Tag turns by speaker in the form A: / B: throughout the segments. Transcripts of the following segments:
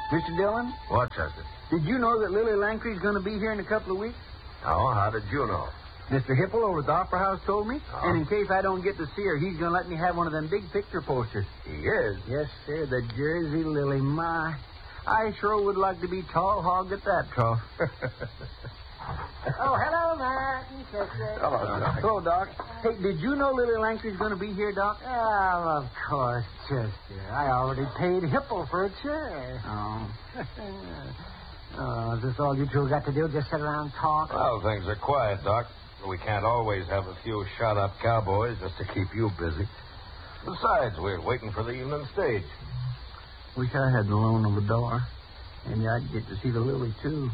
A: Mr. Dillon,
B: What, Chester?
A: did you know that Lily Langtry's going to be here in a couple of weeks?
B: Oh, how did you know?
A: Mr. Hipple over at the Opera House told me.
B: Oh.
A: And in case I don't get to see her, he's going to let me have one of them big picture posters.
B: He is.
A: Yes, sir, the Jersey Lily. My, I sure would like to be tall hog at that trough.
C: Oh, hello, Matt.
B: Hello, Doc.
A: Hello, Doc. Hey, did you know Lily Langtry's going to be here, Doc?
C: Oh, of course, Chester. I already paid Hipple for a chair.
A: Oh.
C: Oh, is this all you two got to do? Just sit around and talk?
B: Well, things are quiet, Doc. We can't always have a few shot-up cowboys just to keep you busy. Besides, we're waiting for the evening stage.
A: Wish I had the loan of the door. Maybe I'd get to see the Lily, too.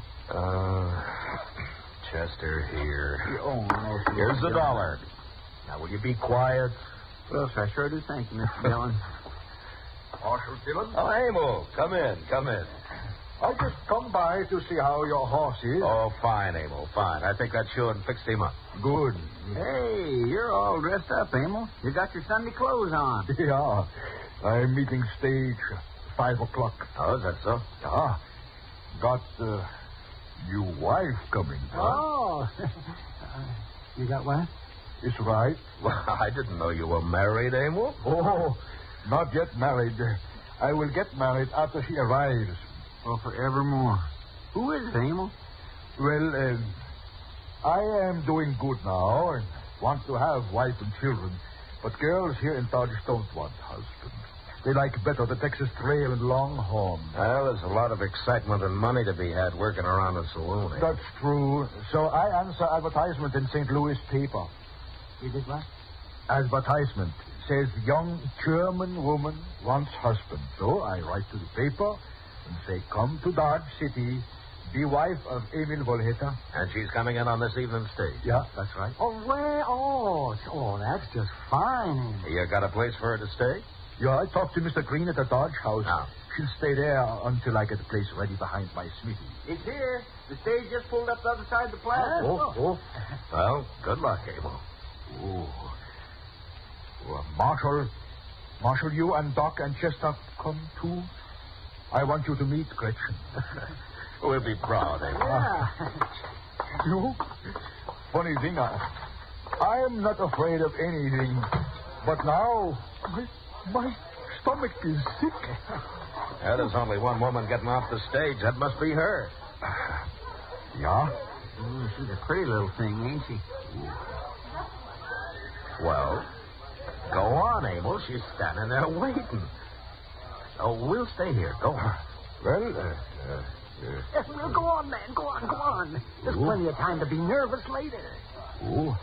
B: Chester, here.
A: Oh, no, sir.
B: Here's the dollar. Now, will you be quiet?
A: Well, sir, I sure do thank you, Mr. Dillon.
D: Marshal Dillon?
B: Oh, Emil, come in.
D: I just come by to see how your horse is.
B: Oh, fine, Emil, fine. I think that should fixed him up.
D: Good.
A: Hey, you're all dressed up, Emil. You got your Sunday clothes on.
D: Yeah. I'm meeting stage 5 o'clock.
B: Oh, is that so?
D: Yeah. Got new wife coming.
C: Oh. You got what?
D: It's right.
B: Well, I didn't know you were married, Emil.
D: Oh, not yet married. I will get married after she arrives.
A: Well, forevermore. Who is it, Emil?
D: Well, I am doing good now and want to have wife and children. But girls here in Dodge don't want husbands. They like better the Texas Trail and Longhorn.
B: Well, there's a lot of excitement and money to be had working around a saloon. Eh?
D: That's true. So I answer advertisement in St. Louis paper.
C: You did what?
D: Advertisement says young German woman wants husband. So I write to the paper and say, come to Dodge City, be wife of Emil Volheta.
B: And she's coming in on this evening stage.
D: Yeah, that's right.
C: Oh, well, that's just fine.
B: You got a place for her to stay?
D: Yeah, I talked to Mr. Green at the Dodge House.
B: Oh.
D: She'll stay there until I get the place ready behind my smithy.
A: It's here. The stage just pulled up the other side of the plaza.
D: Oh.
B: Well, good luck, Emil.
D: Oh. Marshal, you and Doc and Chester come too. I want you to meet Gretchen.
B: We'll be proud, Emil.
C: Yeah.
D: You? Funny thing, I am not afraid of anything. But now, my stomach is sick.
B: Yeah, there's only one woman getting off the stage. That must be her.
D: Yeah?
A: She's a pretty little thing, ain't she?
B: Well, go on, Emil. She's standing there waiting. Oh, we'll stay here. Go on.
D: Well,
C: Well, go on, man. Go on. There's plenty of time to be nervous later.
D: well.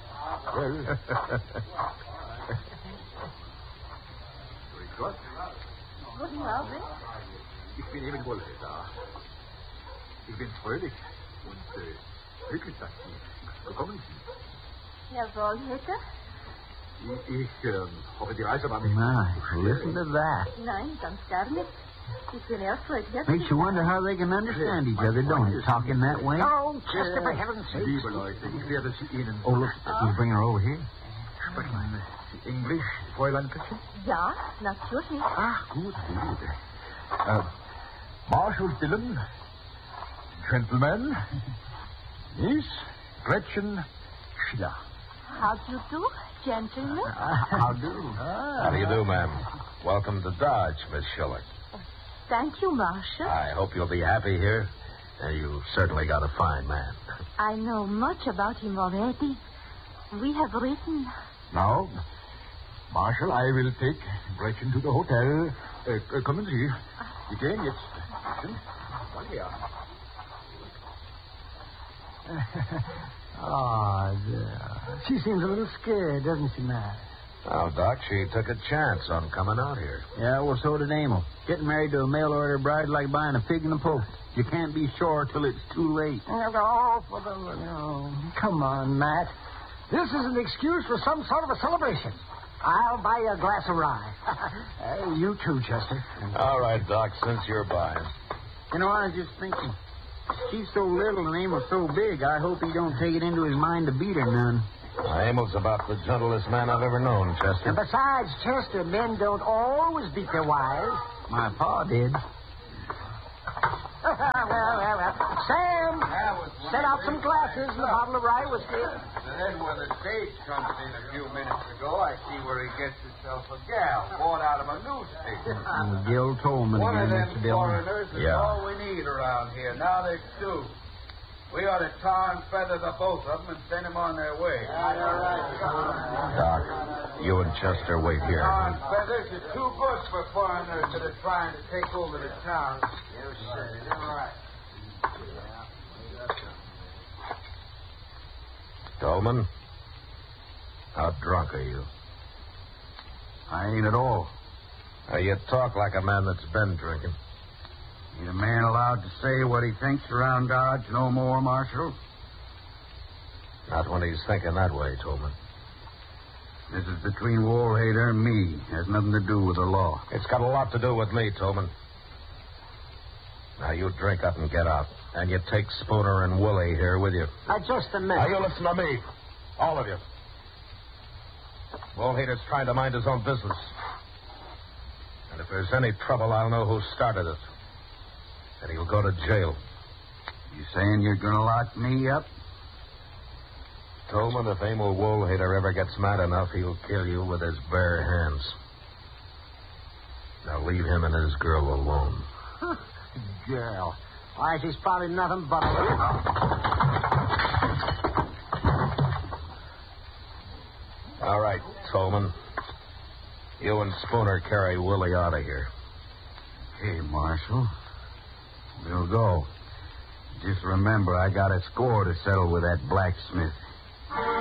C: Guten Abend.
D: Ich bin Emil Volheta. Ich bin fröhlich und glücklich, dass Sie gekommen sind.
E: Herr Volheta?
D: Ich hoffe, die Reise war nicht...
A: My, listen to that.
E: Nein, ganz gar nicht. Ich bin erst heute hier.
A: Makes you wonder how they can understand each other, don't it? Talking that way.
C: Oh, Chester, for heaven's sake.
D: Liebe Leute, ich werde Sie Ihnen...
A: Oh, look, he's bringing her over here.
D: Sprechen Sie Englisch, Fräulein Gretchen?
E: Ja, natürlich.
D: Ach, gut. Marshal Dillon, gentlemen, Miss Gretchen Schiller.
E: How do you do, gentlemen?
A: How do?
B: How do you do, ma'am? Welcome to Dodge, Miss Schiller.
E: Thank you, Marshal.
B: I hope you'll be happy here. You certainly got a fine man.
E: I know much about him already. We have written.
D: Now, Marshal, I will take Gretchen to the hotel. Kommen Sie. Sie gehen jetzt. Wann her?
C: Oh, she seems a little scared, doesn't she, Matt?
B: Oh, Doc, she took a chance on coming out here.
A: Yeah, well, so did Emil. Getting married to a mail-order bride like buying a fig in the post. You can't be sure till it's too late.
C: Oh, come on, Matt. This is an excuse for some sort of a celebration. I'll buy you a glass of rye. Hey, you too, Chester.
B: All right, Doc, since you're buying.
A: You know, I was just thinking. She's so little and Emil's so big, I hope he don't take it into his mind to beat her none.
B: Emil's about the gentlest man I've ever known, Chester.
C: And besides, Chester, men don't always beat their wives.
A: My pa did.
C: Well. Sam, set out some glasses and a bottle of rye whiskey.
F: Then where the stage comes in a few minutes ago, I see where he gets himself a gal bought out of a newspaper.
A: Gil Tolman
F: One of
A: again,
F: them
A: Mr. Dillon.
F: foreigners is
B: Yeah.
F: all we need around here. Now there's two. We ought to tar and feather the both of them and send them on their way.
B: Doc, you and Chester wait here.
F: Tar and feathers is too good for foreigners that are trying to take over the town. All right.
B: Tolman, how drunk are you?
A: I ain't at all.
B: You talk like a man that's been drinking.
A: Ain't a man allowed to say what he thinks around Dodge no more, Marshal?
B: Not when he's thinking that way, Tolman.
A: This is between Woolhader and me. Has nothing to do with the law.
B: It's got a lot to do with me, Tolman. Now, you drink up and get out. And you take Spooner and Willie here with you.
C: Just a
B: Now,
C: minute.
B: you listen to me. All of you. Woolhader's trying to mind his own business. And if there's any trouble, I'll know who started it. And he'll go to jail.
A: You saying you're going to lock me up?
B: Tolman, if Emil Woolhader ever gets mad enough, he'll kill you with his bare hands. Now leave him and his girl alone.
C: Girl. Why, she's probably nothing but a...
B: All right, Tolman. You and Spooner carry Willie out of here.
A: Hey, Marshal. We'll go. Just remember, I got a score to settle with that blacksmith.